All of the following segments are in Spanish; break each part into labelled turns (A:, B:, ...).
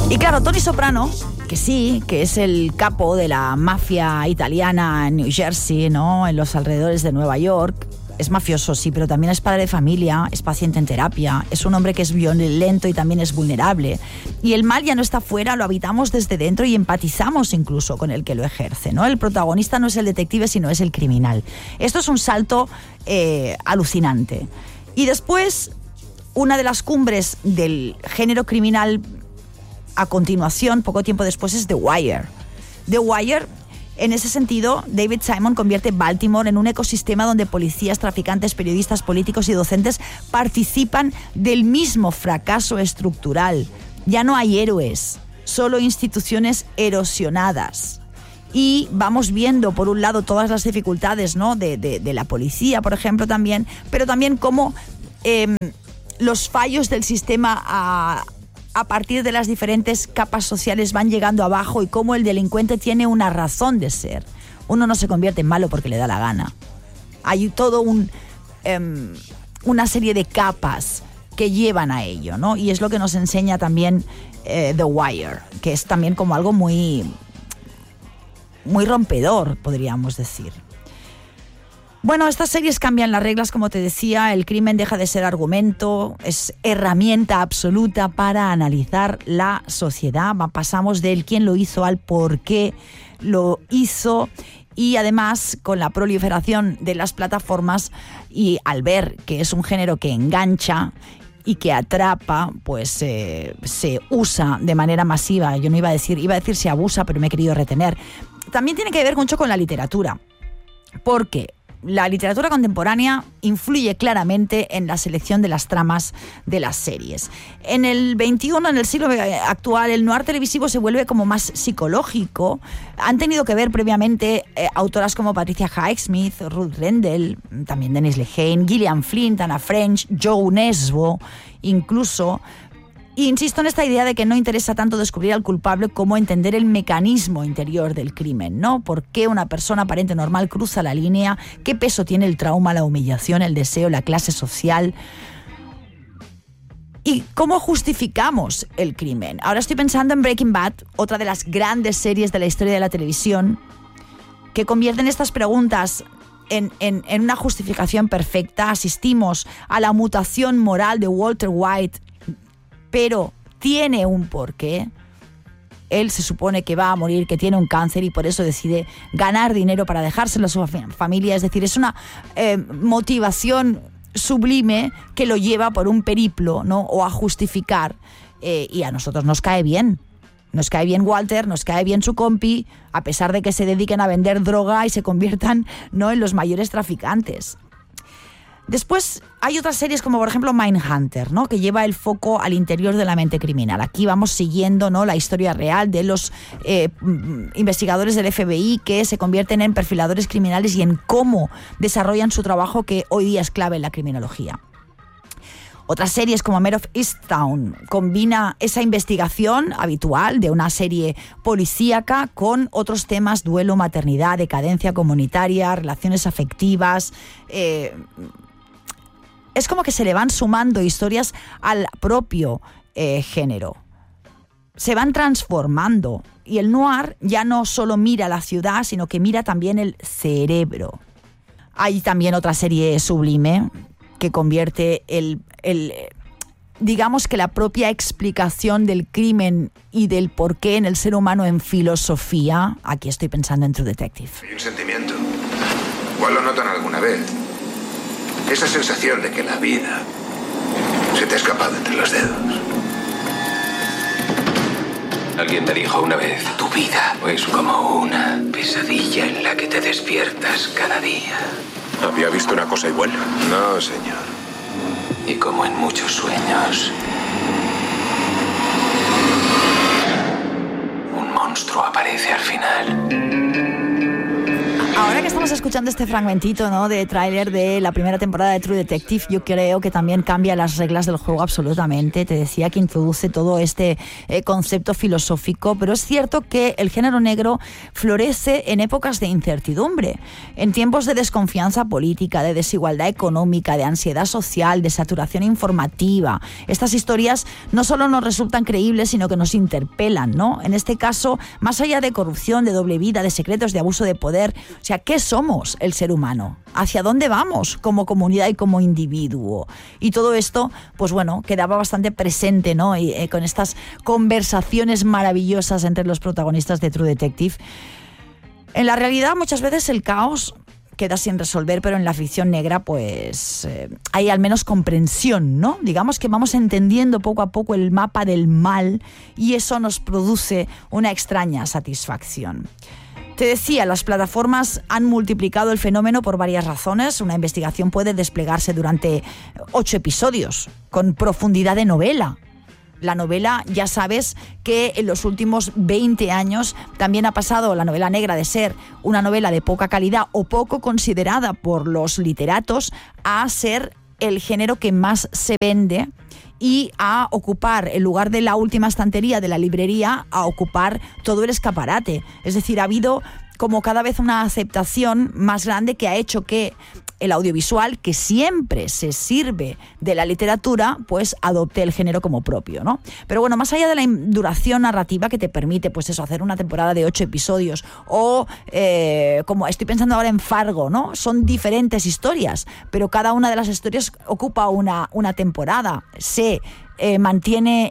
A: Y claro, Tony Soprano, que sí, que es el capo de la mafia italiana en New Jersey, ¿no? En los alrededores de Nueva York. Es mafioso, sí, pero también es padre de familia, es paciente en terapia, es un hombre que es violento y también es vulnerable. Y el mal ya no está fuera, lo habitamos desde dentro y empatizamos incluso con el que lo ejerce, ¿no? El protagonista no es el detective, sino es el criminal. Esto es un salto alucinante. Y después, una de las cumbres del género criminal a continuación, poco tiempo después, es The Wire. The Wire, en ese sentido, David Simon convierte Baltimore en un ecosistema donde policías, traficantes, periodistas, políticos y docentes participan del mismo fracaso estructural. Ya no hay héroes, solo instituciones erosionadas. Y vamos viendo, por un lado, todas las dificultades, ¿no? de la policía, por ejemplo, también, pero también cómo los fallos del sistema a partir de las diferentes capas sociales van llegando abajo y cómo el delincuente tiene una razón de ser. Uno no se convierte en malo porque le da la gana. Hay todo una serie de capas que llevan a ello, ¿no? Y es lo que nos enseña también The Wire, que es también como algo muy, muy rompedor, podríamos decir. Bueno, estas series cambian las reglas, como te decía. El crimen deja de ser argumento, es herramienta absoluta para analizar la sociedad. Pasamos del quién lo hizo al por qué lo hizo. Y además, con la proliferación de las plataformas y al ver que es un género que engancha y que atrapa, pues se usa de manera masiva. Yo no iba a decir se abusa, pero me he querido retener. También tiene que ver mucho con la literatura, porque la literatura contemporánea influye claramente en la selección de las tramas de las series. En el XXI, en el siglo actual, el noir televisivo se vuelve como más psicológico. Han tenido que ver previamente autoras como Patricia Highsmith, Ruth Rendell, también Denise Lehane, Gillian Flynn, Anna French, Joe Nesbo, incluso. Y insisto en esta idea de que no interesa tanto descubrir al culpable como entender el mecanismo interior del crimen, ¿no? ¿Por qué una persona aparente normal cruza la línea? ¿Qué peso tiene el trauma, la humillación, el deseo, la clase social? ¿Y cómo justificamos el crimen? Ahora estoy pensando en Breaking Bad, otra de las grandes series de la historia de la televisión, que convierten estas preguntas en una justificación perfecta. Asistimos a la mutación moral de Walter White, pero tiene un porqué. Él se supone que va a morir, que tiene un cáncer y por eso decide ganar dinero para dejárselo a su familia. Es decir, es una motivación sublime que lo lleva por un periplo, ¿no? O a justificar. Y a nosotros nos cae bien. Nos cae bien Walter, nos cae bien su compi, a pesar de que se dediquen a vender droga y se conviertan, ¿no?, en los mayores traficantes. Después hay otras series como por ejemplo Mindhunter, ¿no?, que lleva el foco al interior de la mente criminal. Aquí vamos siguiendo, ¿no?, la historia real de los investigadores del FBI que se convierten en perfiladores criminales y en cómo desarrollan su trabajo, que hoy día es clave en la criminología. Otras series como Mare of Easttown combina esa investigación habitual de una serie policíaca con otros temas: duelo, maternidad, decadencia comunitaria, relaciones afectivas. Es como que se le van sumando historias al propio género. Se van transformando. Y el noir ya no solo mira la ciudad, sino que mira también el cerebro. Hay también otra serie sublime que convierte digamos que la propia explicación del crimen y del porqué en el ser humano en filosofía. Aquí estoy pensando en True Detective.
B: Hay un sentimiento. ¿Cuál lo notan alguna vez? Esa sensación de que la vida se te ha escapado entre los dedos. Alguien me dijo una vez: tu vida es como una pesadilla en la que te despiertas cada día.
C: ¿Había visto una cosa igual?
B: No, señor. Y como en muchos sueños, un monstruo aparece al final.
A: Ahora que estamos escuchando escuchando este fragmentito, ¿no?, de tráiler de la primera temporada de True Detective. Yo creo que también cambia las reglas del juego absolutamente. Te decía que introduce todo este concepto filosófico, pero es cierto que el género negro florece en épocas de incertidumbre, en tiempos de desconfianza política, de desigualdad económica, de ansiedad social, de saturación informativa. Estas historias no solo nos resultan creíbles, sino que nos interpelan, ¿no? En este caso, más allá de corrupción, de doble vida, de secretos, de abuso de poder, o sea, ¿qué somos el ser humano? ¿Hacia dónde vamos como comunidad y como individuo? Y todo esto, pues bueno, quedaba bastante presente, ¿no? Y con estas conversaciones maravillosas entre los protagonistas de True Detective. En la realidad, muchas veces el caos queda sin resolver, pero en la ficción negra pues hay al menos comprensión, ¿no? Digamos que vamos entendiendo poco a poco el mapa del mal y eso nos produce una extraña satisfacción. Te decía, las plataformas han multiplicado el fenómeno por varias razones. Una investigación puede desplegarse durante 8 episodios, con profundidad de novela. La novela, ya sabes que en los últimos 20 años también ha pasado la novela negra de ser una novela de poca calidad o poco considerada por los literatos a ser el género que más se vende y a ocupar el lugar de la última estantería de la librería, a ocupar todo el escaparate. Es decir, ha habido como cada vez una aceptación más grande que ha hecho que el audiovisual, que siempre se sirve de la literatura, pues adopte el género como propio, ¿no? Pero bueno, más allá de la duración narrativa que te permite, pues eso, hacer una temporada de 8 episodios o como estoy pensando ahora en Fargo, ¿no? Son diferentes historias, pero cada una de las historias ocupa una temporada. Se mantiene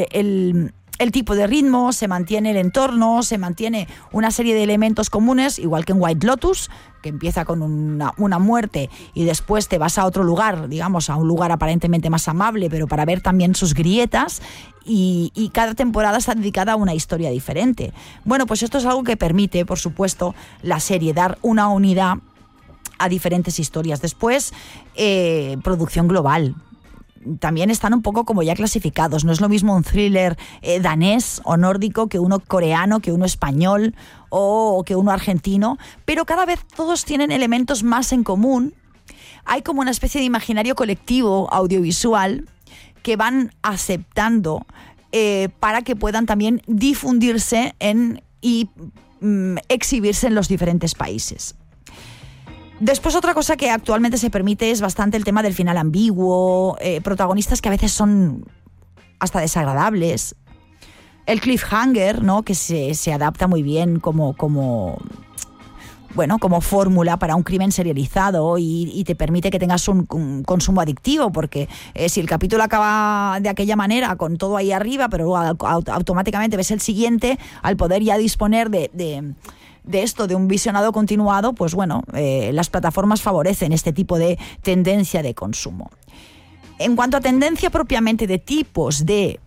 A: el tipo de ritmo, se mantiene el entorno, se mantiene una serie de elementos comunes, igual que en White Lotus, que empieza con una muerte y después te vas a otro lugar, digamos, a un lugar aparentemente más amable, pero para ver también sus grietas, y cada temporada está dedicada a una historia diferente. Bueno, pues esto es algo que permite, por supuesto, la serie dar una unidad a diferentes historias. Después, producción global. También están un poco como ya clasificados. No es lo mismo un thriller danés o nórdico que uno coreano, que uno español o que uno argentino, pero cada vez todos tienen elementos más en común. Hay como una especie de imaginario colectivo audiovisual que van aceptando para que puedan también difundirse y exhibirse en los diferentes países. Después, otra cosa que actualmente se permite es bastante el tema del final ambiguo, protagonistas que a veces son hasta desagradables. El cliffhanger, ¿no?, que se adapta muy bien como fórmula para un crimen serializado y te permite que tengas un consumo adictivo, porque si el capítulo acaba de aquella manera, con todo ahí arriba, pero luego automáticamente ves el siguiente, al poder ya disponer de esto, de un visionado continuado, pues bueno, las plataformas favorecen este tipo de tendencia de consumo. En cuanto a tendencia propiamente de tipos de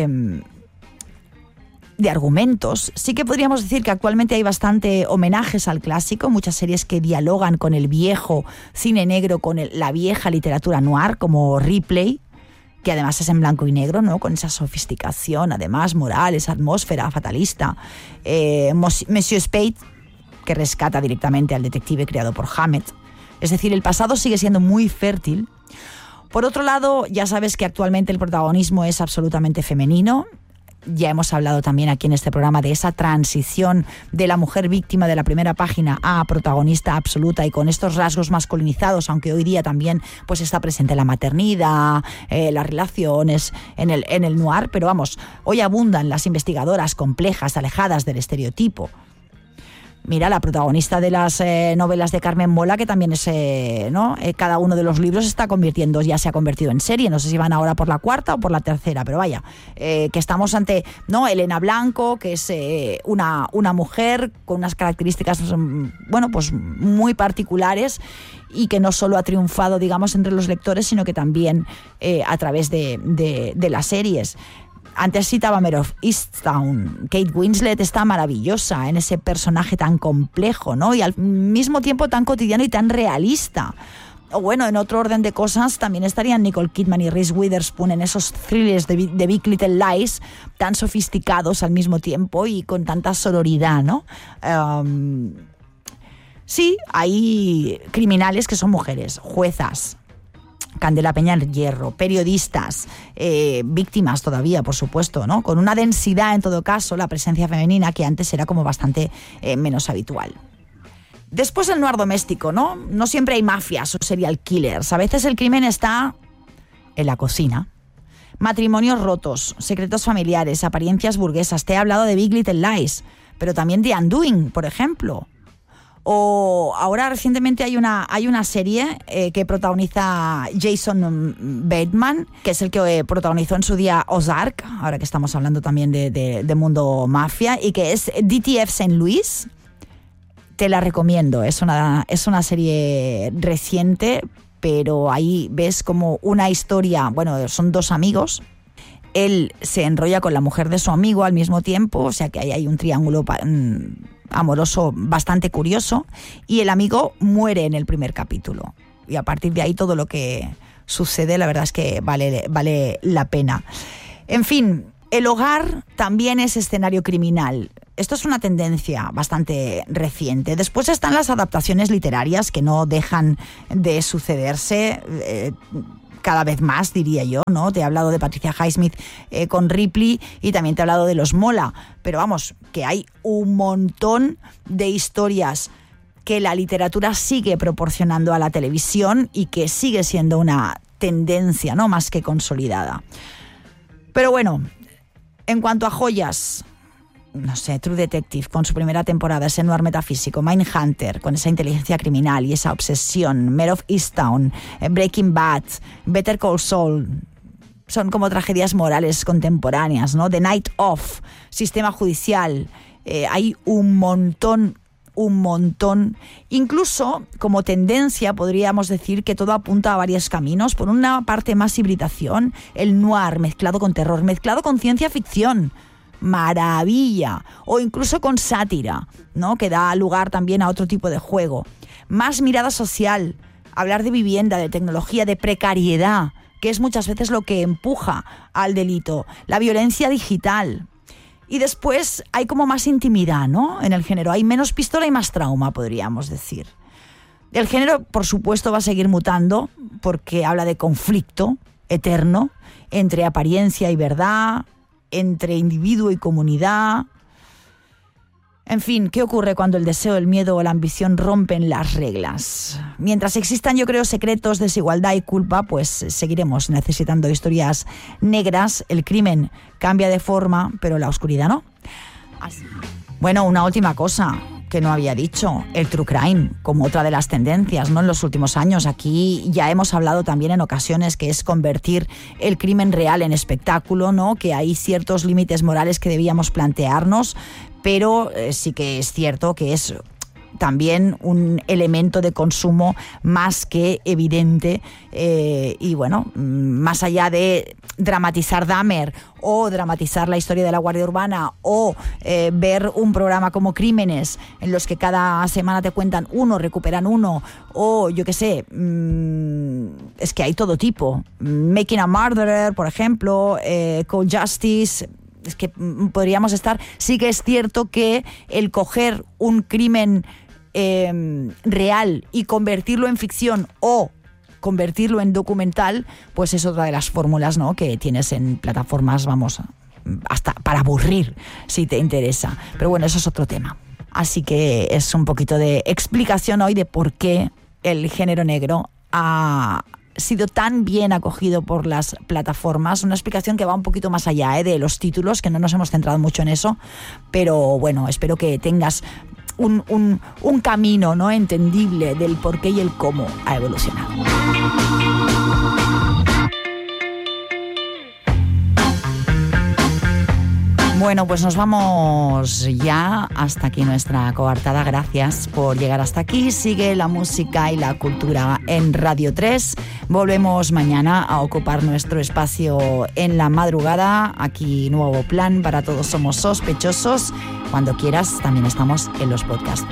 A: argumentos, sí que podríamos decir que actualmente hay bastante homenajes al clásico, muchas series que dialogan con el viejo cine negro, con la vieja literatura noir, como Ripley, que además es en blanco y negro, ¿no?, con esa sofisticación, además, moral, esa atmósfera fatalista. Monsieur Spade, que rescata directamente al detective creado por Hammett. Es decir, el pasado sigue siendo muy fértil. Por otro lado, ya sabes que actualmente el protagonismo es absolutamente femenino. Ya hemos hablado también aquí en este programa de esa transición de la mujer víctima de la primera página a protagonista absoluta y con estos rasgos masculinizados, aunque hoy día también pues está presente la maternidad, las relaciones en el noir, pero vamos, hoy abundan las investigadoras complejas, alejadas del estereotipo. Mira, la protagonista de las novelas de Carmen Mola, que también es, cada uno de los libros ya se ha convertido en serie. No sé si van ahora por la 4ª o por la 3ª, pero vaya, que estamos ante, ¿no?, Elena Blanco, que es una mujer con unas características, pues muy particulares y que no solo ha triunfado, digamos, entre los lectores, sino que también a través de las series. Antes citaba Mare of Easttown. Kate Winslet está maravillosa en ese personaje tan complejo, ¿no?, y al mismo tiempo tan cotidiano y tan realista. O bueno, en otro orden de cosas también estarían Nicole Kidman y Reese Witherspoon en esos thrillers de Big Little Lies, tan sofisticados al mismo tiempo y con tanta sororidad, ¿no? Sí, hay criminales que son mujeres, juezas, Candela Peña Hierro, periodistas, víctimas todavía, por supuesto, ¿no? Con una densidad, en todo caso, la presencia femenina que antes era como bastante menos habitual. Después el noir doméstico, ¿no? No siempre hay mafias o serial killers. A veces el crimen está en la cocina. Matrimonios rotos, secretos familiares, apariencias burguesas. Te he hablado de Big Little Lies, pero también de Undoing, por ejemplo. O ahora recientemente hay una serie que protagoniza Jason Bateman, que es el que protagonizó en su día Ozark, ahora que estamos hablando también de mundo mafia, y que es DTF St. Louis. Te la recomiendo, es una serie reciente, pero ahí ves como una historia, bueno, son dos amigos, él se enrolla con la mujer de su amigo al mismo tiempo, o sea que ahí hay un triángulo amoroso bastante curioso, y el amigo muere en el primer capítulo, y a partir de ahí todo lo que sucede, la verdad es que vale la pena. En fin, el hogar también es escenario criminal. Esto es una tendencia bastante reciente. Después están las adaptaciones literarias que no dejan de sucederse cada vez más, diría yo, ¿no? Te he hablado de Patricia Highsmith con Ripley y también te he hablado de los Mola. Pero vamos, que hay un montón de historias que la literatura sigue proporcionando a la televisión y que sigue siendo una tendencia, ¿no? Más que consolidada. Pero bueno, en cuanto a joyas, no sé, True Detective con su primera temporada, ese noir metafísico, Mindhunter con esa inteligencia criminal y esa obsesión, Mare of Easttown, Breaking Bad, Better Call Saul, son como tragedias morales contemporáneas, ¿no? The Night Of, Sistema Judicial, hay un montón, incluso como tendencia podríamos decir que todo apunta a varios caminos. Por una parte, más hibridación, el noir mezclado con terror, mezclado con ciencia ficción, maravilla, o incluso con sátira, ¿no? Que da lugar también a otro tipo de juego. Más mirada social, hablar de vivienda, de tecnología, de precariedad, que es muchas veces lo que empuja al delito, la violencia digital. Y después hay como más intimidad, ¿no? En el género hay menos pistola y más trauma, podríamos decir. El género, por supuesto, va a seguir mutando porque habla de conflicto eterno entre apariencia y verdad, entre individuo y comunidad. En fin, ¿qué ocurre cuando el deseo, el miedo o la ambición rompen las reglas? Mientras existan, yo creo, secretos, desigualdad y culpa, pues seguiremos necesitando historias negras. El crimen cambia de forma, pero la oscuridad no. Así. Bueno, una última cosa que no había dicho, el true crime, como otra de las tendencias, ¿no? En los últimos años. Aquí ya hemos hablado también en ocasiones que es convertir el crimen real en espectáculo, ¿no? Que hay ciertos límites morales que debíamos plantearnos, pero sí que es cierto que es también un elemento de consumo más que evidente, y bueno, más allá de dramatizar Dahmer o dramatizar la historia de la Guardia Urbana o ver un programa como Crímenes en los que cada semana te cuentan uno, recuperan uno, o yo qué sé, es que hay todo tipo. Making a Murderer, por ejemplo, Cold Justice. Es que podríamos estar. Sí que es cierto que el coger un crimen real y convertirlo en ficción o convertirlo en documental, pues es otra de las fórmulas, ¿no? Que tienes en plataformas, vamos, hasta para aburrir, si te interesa. Pero bueno, eso es otro tema. Así que es un poquito de explicación hoy de por qué el género negro ha sido tan bien acogido por las plataformas. Una explicación que va un poquito más allá de los títulos, que no nos hemos centrado mucho en eso, pero bueno, espero que tengas un camino, ¿no? Entendible del por qué y el cómo ha evolucionado. Bueno, pues nos vamos ya. Hasta aquí nuestra coartada. Gracias por llegar hasta aquí. Sigue la música y la cultura en Radio 3. Volvemos mañana a ocupar nuestro espacio en la madrugada. Aquí nuevo plan para Todos Somos Sospechosos. Cuando quieras, también estamos en los podcasts.